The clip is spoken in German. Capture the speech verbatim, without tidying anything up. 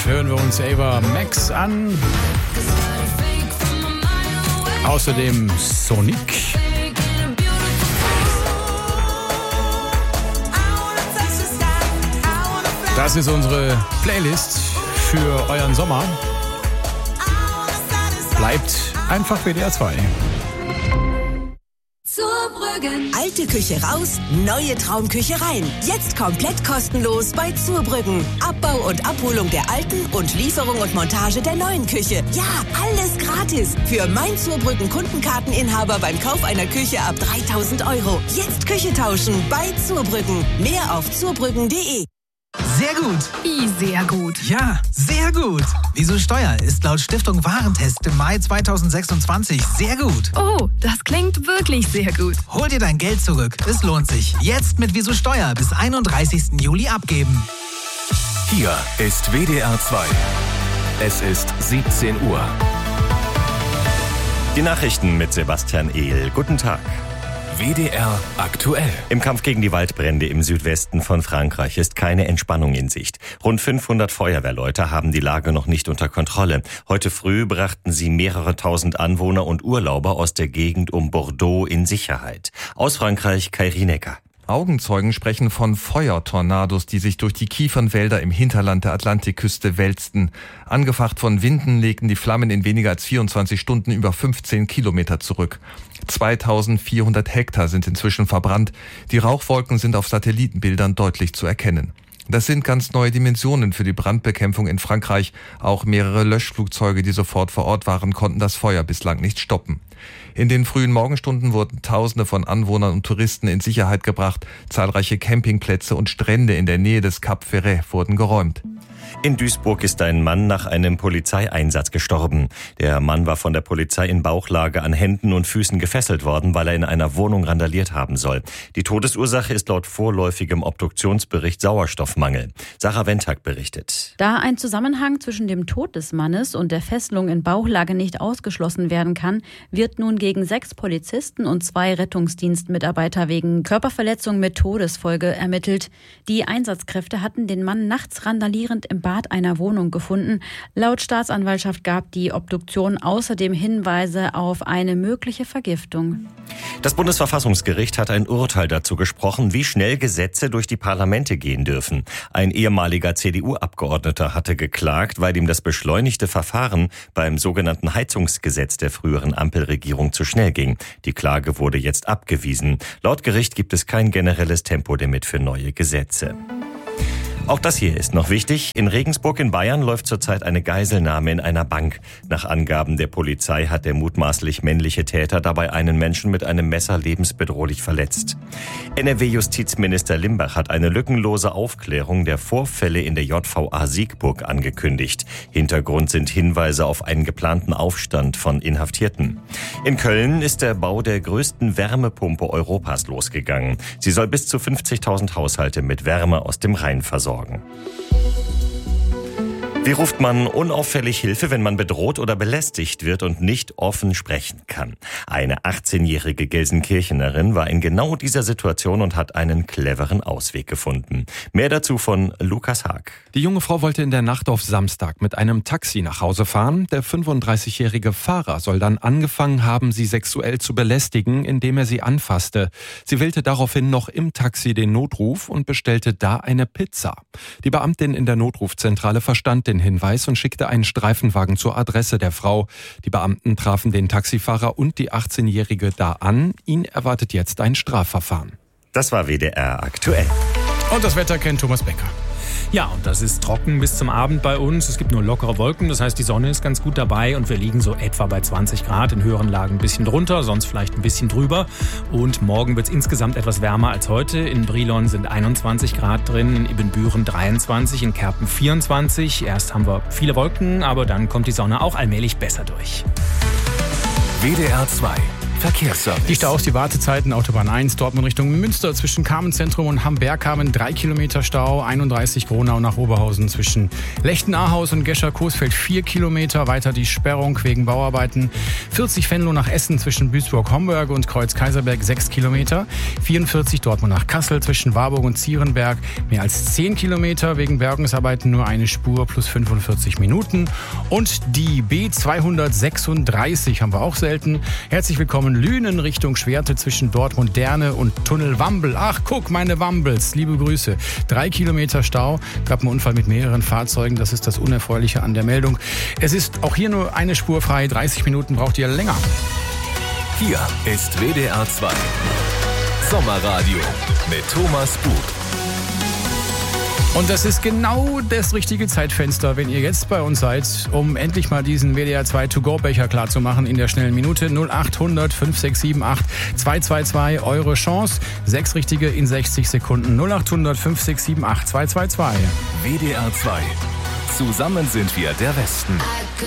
hören wir uns Ava Max an. Außerdem Sonic. Das ist unsere Playlist für euren Sommer. Bleibt einfach W D R zwei. Zurbrüggen. Alte Küche raus, neue Traumküche rein. Jetzt komplett kostenlos bei Zurbrüggen. Abbau und Abholung der alten und Lieferung und Montage der neuen Küche. Ja, alles gratis. Für mein Zurbrüggen Kundenkarteninhaber beim Kauf einer Küche ab dreitausend Euro. Jetzt Küche tauschen bei Zurbrüggen. Mehr auf zurbrüggen punkt de. Sehr gut. Wie sehr gut? Ja, sehr gut. Wieso Steuer ist laut Stiftung Warentest im Mai zweitausendsechsundzwanzig sehr gut. Oh, das klingt wirklich sehr gut. Hol dir dein Geld zurück. Es lohnt sich. Jetzt mit Wieso Steuer bis einunddreißigsten Juli abgeben. Hier ist W D R zwei. Es ist siebzehn Uhr. Die Nachrichten mit Sebastian Ehl. Guten Tag. W D R aktuell. Im Kampf gegen die Waldbrände im Südwesten von Frankreich ist keine Entspannung in Sicht. Rund fünfhundert Feuerwehrleute haben die Lage noch nicht unter Kontrolle. Heute früh brachten sie mehrere tausend Anwohner und Urlauber aus der Gegend um Bordeaux in Sicherheit. Aus Frankreich, Kai Rienecker. Augenzeugen sprechen von Feuertornados, die sich durch die Kiefernwälder im Hinterland der Atlantikküste wälzten. Angefacht von Winden legten die Flammen in weniger als vierundzwanzig Stunden über fünfzehn Kilometer zurück. zweitausendvierhundert Hektar sind inzwischen verbrannt. Die Rauchwolken sind auf Satellitenbildern deutlich zu erkennen. Das sind ganz neue Dimensionen für die Brandbekämpfung in Frankreich. Auch mehrere Löschflugzeuge, die sofort vor Ort waren, konnten das Feuer bislang nicht stoppen. In den frühen Morgenstunden wurden Tausende von Anwohnern und Touristen in Sicherheit gebracht. Zahlreiche Campingplätze und Strände in der Nähe des Cap Ferret wurden geräumt. In Duisburg ist ein Mann nach einem Polizeieinsatz gestorben. Der Mann war von der Polizei in Bauchlage an Händen und Füßen gefesselt worden, weil er in einer Wohnung randaliert haben soll. Die Todesursache ist laut vorläufigem Obduktionsbericht Sauerstoffmangel. Sarah Wendtag berichtet. Da ein Zusammenhang zwischen dem Tod des Mannes und der Fesselung in Bauchlage nicht ausgeschlossen werden kann, wird nun gegen sechs Polizisten und zwei Rettungsdienstmitarbeiter wegen Körperverletzung mit Todesfolge ermittelt. Die Einsatzkräfte hatten den Mann nachts randalierend im Bad einer Wohnung gefunden. Laut Staatsanwaltschaft gab die Obduktion außerdem Hinweise auf eine mögliche Vergiftung. Das Bundesverfassungsgericht hat ein Urteil dazu gesprochen, wie schnell Gesetze durch die Parlamente gehen dürfen. Ein ehemaliger C D U-Abgeordneter hatte geklagt, weil ihm das beschleunigte Verfahren beim sogenannten Heizungsgesetz der früheren Ampelregierung zu schnell ging. Die Klage wurde jetzt abgewiesen. Laut Gericht gibt es kein generelles Tempolimit für neue Gesetze. Auch das hier ist noch wichtig. In Regensburg in Bayern läuft zurzeit eine Geiselnahme in einer Bank. Nach Angaben der Polizei hat der mutmaßlich männliche Täter dabei einen Menschen mit einem Messer lebensbedrohlich verletzt. N R W-Justizminister Limbach hat eine lückenlose Aufklärung der Vorfälle in der J V A Siegburg angekündigt. Hintergrund sind Hinweise auf einen geplanten Aufstand von Inhaftierten. In Köln ist der Bau der größten Wärmepumpe Europas losgegangen. Sie soll bis zu fünfzigtausend Haushalte mit Wärme aus dem Rhein versorgen. Wie ruft man unauffällig Hilfe, wenn man bedroht oder belästigt wird und nicht offen sprechen kann? Eine achtzehnjährige Gelsenkirchenerin war in genau dieser Situation und hat einen cleveren Ausweg gefunden. Mehr dazu von Lukas Haag. Die junge Frau wollte in der Nacht auf Samstag mit einem Taxi nach Hause fahren. Der fünfunddreißigjährige Fahrer soll dann angefangen haben, sie sexuell zu belästigen, indem er sie anfasste. Sie wählte daraufhin noch im Taxi den Notruf und bestellte da eine Pizza. Die Beamtin in der Notrufzentrale verstand den Hinweis und schickte einen Streifenwagen zur Adresse der Frau. Die Beamten trafen den Taxifahrer und die achtzehnjährige da an. Ihn erwartet jetzt ein Strafverfahren. Das war W D R aktuell. Und das Wetter kennt Thomas Becker. Ja, und das ist trocken bis zum Abend bei uns. Es gibt nur lockere Wolken, das heißt, die Sonne ist ganz gut dabei und wir liegen so etwa bei zwanzig Grad, in höheren Lagen ein bisschen drunter, sonst vielleicht ein bisschen drüber. Und morgen wird es insgesamt etwas wärmer als heute. In Brilon sind einundzwanzig Grad drin, in Ibbenbüren dreiundzwanzig, in Kerpen vierundzwanzig. Erst haben wir viele Wolken, aber dann kommt die Sonne auch allmählich besser durch. W D R zwei. Verkehrsservice. Die Staus, die Wartezeiten, Autobahn eins, Dortmund Richtung Münster zwischen Kamenszentrum und Hamm-Bergkamen, drei Kilometer Stau, einunddreißig Gronau nach Oberhausen zwischen Lechten-Ahaus und Gescher-Coesfeld, vier Kilometer, weiter die Sperrung wegen Bauarbeiten, vierzig Venlo nach Essen zwischen Duisburg-Homburg und Kreuz-Kaiserberg, sechs Kilometer, vierundvierzig Dortmund nach Kassel zwischen Warburg und Zierenberg, mehr als zehn Kilometer, wegen Bergungsarbeiten nur eine Spur plus fünfundvierzig Minuten und die B zweihundertsechsunddreißig haben wir auch selten. Herzlich willkommen Lünen Richtung Schwerte zwischen Dortmund Derne und Tunnel Wambel. Ach, guck, meine Wambels, liebe Grüße. Drei Kilometer Stau, gab einen Unfall mit mehreren Fahrzeugen, das ist das Unerfreuliche an der Meldung. Es ist auch hier nur eine Spur frei, dreißig Minuten braucht ihr länger. Hier ist W D R zwei Sommerradio mit Thomas Bug. Und das ist genau das richtige Zeitfenster, wenn ihr jetzt bei uns seid, um endlich mal diesen W D R zwei To-Go-Becher klarzumachen in der schnellen Minute. null acht hundert fünf sechs sieben acht zwei zwei zwei, eure Chance. Sechs richtige in sechzig Sekunden. null acht hundert fünf sechs sieben acht zwei zwei zwei. W D R zwei. Zusammen sind wir der Westen.